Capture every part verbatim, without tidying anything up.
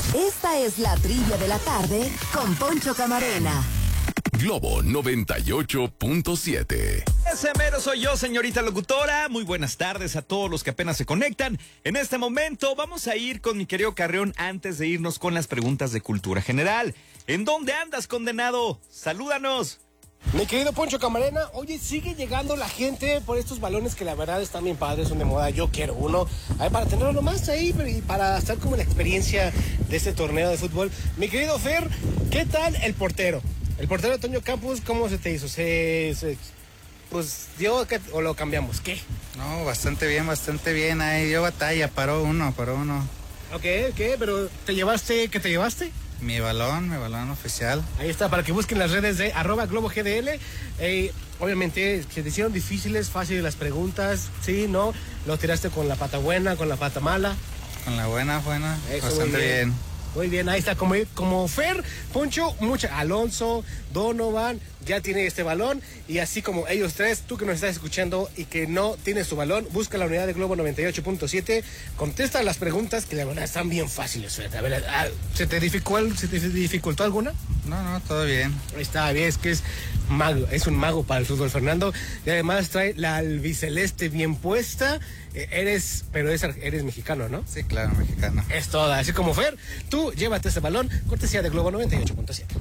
Esta es la trivia de la tarde con Poncho Camarena. Globo noventa y ocho punto siete. Ese mero soy yo, señorita locutora. Muy buenas tardes a todos los que apenas se conectan. En este momento vamos a ir con mi querido Carreón antes de irnos con las preguntas de cultura general. ¿En dónde andas, condenado? Salúdanos. Mi querido Poncho Camarena, oye, sigue llegando la gente por estos balones que la verdad están bien padres, son de moda. Yo quiero uno, a ver, para tenerlo nomás ahí y para estar como la experiencia de este torneo de fútbol. Mi querido Fer, ¿qué tal el portero? El portero de Toño Campos, ¿cómo se te hizo? ¿Se, se pues dio o lo cambiamos? ¿Qué? No, bastante bien, bastante bien. Ahí dio batalla, paró uno, paró uno. Ok, ok, pero ¿te llevaste, qué te llevaste? Mi balón, mi balón oficial. Ahí está, para que busquen las redes de arroba Globo G D L. Eh, obviamente, se te hicieron difíciles, fáciles las preguntas, ¿sí? ¿No? Lo tiraste con la pata buena, con la pata mala. Con la buena, buena, Eso, bastante muy bien. bien. Muy bien, ahí está, como, como Fer, Poncho, mucha, Alonso, Donovan, ya tiene este balón, y así como ellos tres, tú que nos estás escuchando y que no tienes tu balón, busca la unidad de Globo noventa y ocho punto siete, contesta las preguntas que la verdad están bien fáciles, Fer. A ver, ¿se te dificultó, ¿se te dificultó alguna? No, no, todo bien. Ahí está, bien, es que es mago, es un mago para el fútbol, Fernando, y además trae la albiceleste bien puesta. Eres, pero eres, eres mexicano, ¿no? Sí, claro, mexicano. Es toda, así como Fer, tú llévate ese balón, cortesía de Globo noventa y ocho punto siete.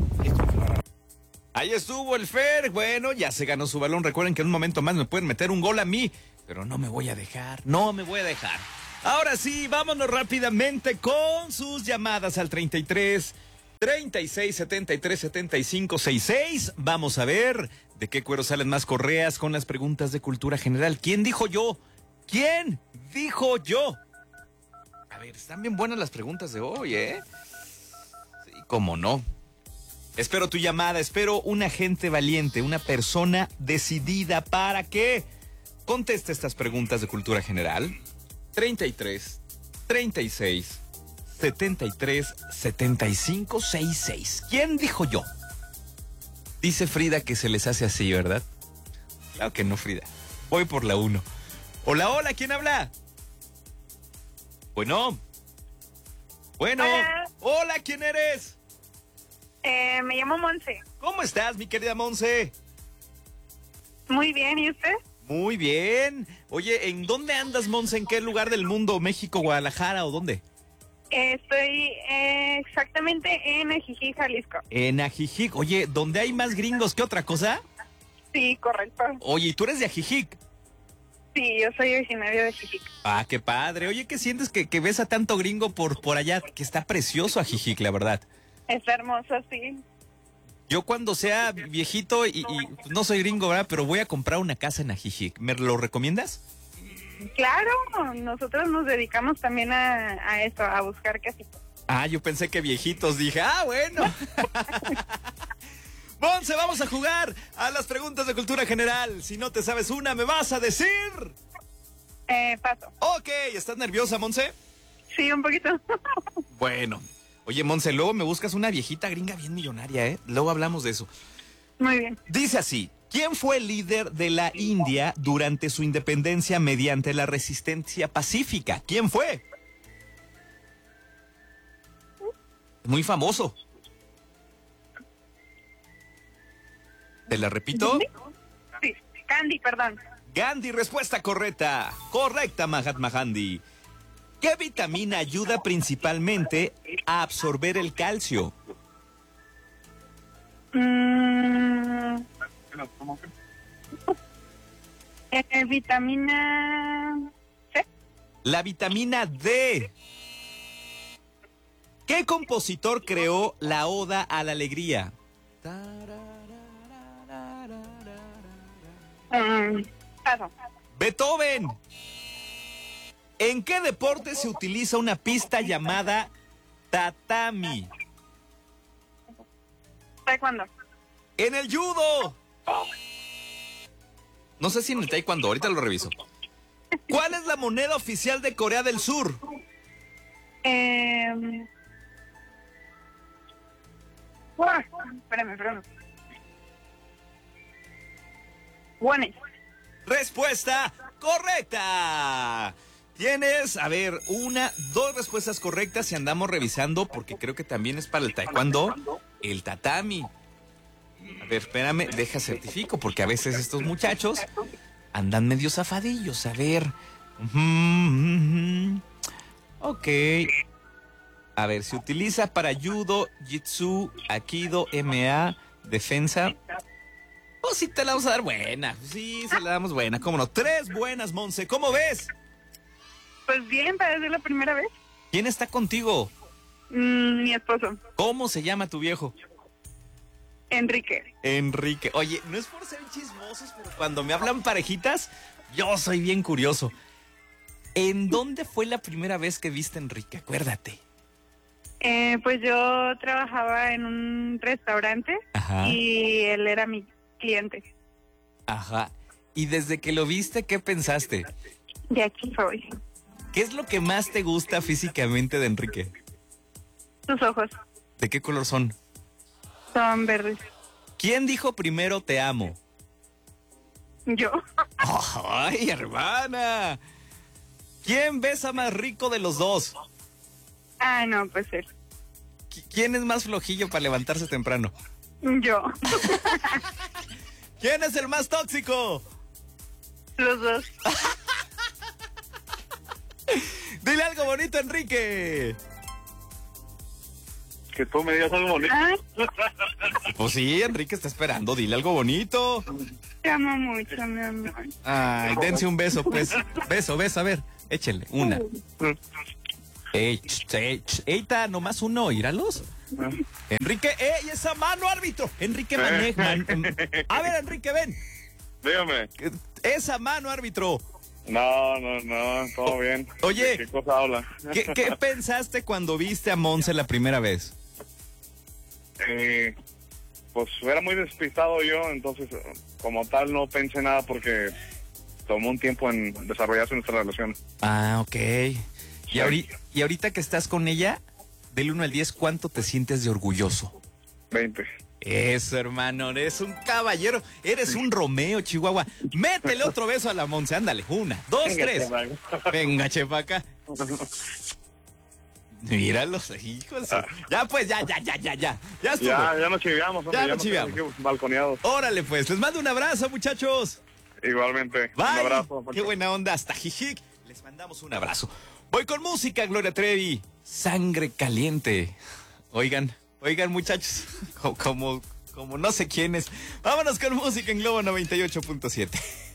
Ahí estuvo el Fer, bueno, ya se ganó su balón. Recuerden que en un momento más me pueden meter un gol a mí, pero no me voy a dejar, no me voy a dejar. Ahora sí, vámonos rápidamente con sus llamadas al treinta y tres, treinta y seis, setenta y tres, setenta y cinco, sesenta y seis. Vamos a ver de qué cuero salen más correas con las preguntas de cultura general. ¿Quién dijo yo? ¿Quién dijo yo? A ver, están bien buenas las preguntas de hoy, ¿eh? Sí, cómo no. Espero tu llamada, espero una gente valiente, una persona decidida para que conteste estas preguntas de cultura general. treinta y tres, treinta y seis, setenta y tres, setenta y cinco, sesenta y seis. ¿Quién dijo yo? Dice Frida que se les hace así, ¿verdad? Claro que no, Frida. Voy por la uno. Hola, hola, ¿quién habla? Bueno. Bueno. Hola. Hola, ¿quién eres? Eh, me llamo Monse. ¿Cómo estás, mi querida Monse? Muy bien, ¿y usted? Muy bien. Oye, ¿en dónde andas, Monse? ¿En qué lugar del mundo? ¿México, Guadalajara o dónde? Eh, estoy eh, exactamente en Ajijic, Jalisco. En Ajijic. Oye, ¿dónde hay más gringos que otra cosa? Sí, correcto. Oye, ¿y tú eres de Ajijic? Sí, yo soy originario de Ajijic. Ah, qué padre. Oye, ¿qué sientes que, que ves a tanto gringo por, por allá? Que está precioso Ajijic, la verdad. Es hermoso, sí. Yo cuando sea viejito y, y no soy gringo, ¿verdad? Pero voy a comprar una casa en Ajijic. ¿Me lo recomiendas? Claro, nosotros nos dedicamos también a, a eso, a buscar casitas. Ah, yo pensé que viejitos. Dije, ah, bueno. Monse, vamos a jugar a las preguntas de cultura general. Si no te sabes una, ¿me vas a decir? Eh, paso. Ok, ¿estás nerviosa, Monse? Sí, un poquito. Bueno. Oye, Monse, luego me buscas una viejita gringa bien millonaria, ¿eh? Luego hablamos de eso. Muy bien. Dice así, ¿quién fue el líder de la India durante su independencia mediante la resistencia pacífica? ¿Quién fue? Muy famoso. ¿Te la repito? Sí, Gandhi, perdón. Gandhi, respuesta correcta. Correcta, Mahatma Gandhi. ¿Qué vitamina ayuda principalmente a absorber el calcio? Mm, eh, vitamina C. La vitamina D. ¿Qué compositor creó la Oda a la Alegría? Mm, paso. Beethoven. ¿En qué deporte se utiliza una pista llamada tatami? Taekwondo. En el judo. No sé si en el taekwondo, ahorita lo reviso. ¿Cuál es la moneda oficial de Corea del Sur? Eh... Uah, espérame, espérame. Wones. Respuesta correcta. Tienes, a ver, una, dos respuestas correctas y andamos revisando porque creo que también es para el taekwondo, el tatami. A ver, espérame, deja certifico porque a veces estos muchachos andan medio zafadillos. A ver. Uh-huh, uh-huh. Ok. A ver, se utiliza para judo, jitsu, aikido, M A, defensa. Oh, sí te la vamos a dar buena. Sí, se la damos buena. ¿Cómo no? Tres buenas, Monse. ¿Cómo ves? Pues bien, para ser la primera vez. ¿Quién está contigo? Mm, mi esposo, ¿Cómo se llama tu viejo? Enrique. Enrique. Oye, no es por ser chismosos, pero cuando me hablan parejitas, yo soy bien curioso. ¿En dónde fue la primera vez que viste a Enrique? Acuérdate. Eh, pues yo trabajaba en un restaurante. Ajá. Y él era mi cliente. Ajá. Y desde que lo viste, ¿qué pensaste? De aquí soy. ¿Qué es lo que más te gusta físicamente de Enrique? Sus ojos ¿De qué color son? son verdes. ¿Quién dijo primero te amo? Yo. ¡Ay, hermana! ¿Quién besa más rico de los dos? Ah, no, pues él. Qui- ¿Quién es más flojillo para levantarse temprano? Yo. ¿Quién es el más tóxico? Los dos. Dile algo bonito, Enrique. Que tú me digas algo bonito. Ah, Pues sí, Enrique está esperando. Dile algo bonito. te amo mucho, mi amor. Ay, dense un beso, pues. Beso, beso, a ver. Échenle, una. Ey, ch, ey, ch, eita, nomás uno, íralos. Enrique, ¡ey, esa mano, árbitro! Enrique maneja. man- A ver, Enrique, ven. Dígame. Esa mano, árbitro. No, no, no, todo bien. Oye. ¿De qué cosa habla? ¿Qué, qué pensaste cuando viste a Monse la primera vez? Eh, pues era muy despistado yo, entonces como tal no pensé nada porque tomó un tiempo en desarrollarse nuestra relación. Ah, ok. Y ahorita, y ahorita que estás con ella, del uno al diez, ¿cuánto te sientes de orgulloso? veinte. Eso, hermano, eres un caballero, eres un Romeo, Chihuahua. Métele otro beso a la Monse, ándale, una, dos, tres. Venga, chepa acá. Míralos, hijos. Ya pues, ya, ya, ya, ya, ya. Ya estuvo. Ya, ya nos chiviamos. Ya nos chiviamos. Balconeados. Órale pues, les mando un abrazo, muchachos. Igualmente. Bye. Un abrazo. Qué buena onda, hasta Jijic. Les mandamos un abrazo. Voy con música, Gloria Trevi. Sangre caliente. Oigan, oigan, muchachos, como, como, como no sé quiénes. Vámonos con música en Globo noventa y ocho punto siete.